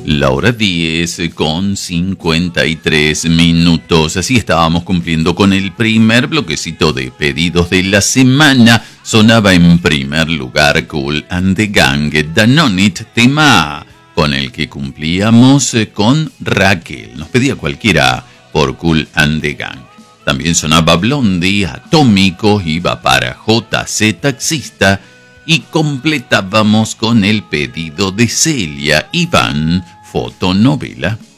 La hora 10:53. Así estábamos cumpliendo con el primer bloquecito de pedidos de la semana. Sonaba en primer lugar Kool and the Gang, Done It, tema con el que cumplíamos con Raquel. Nos pedía cualquiera por Kool and the Gang. También sonaba Blondie, Atómico, iba para JC Taxista. Y completábamos con el pedido de Celia Iván, Fotonovela.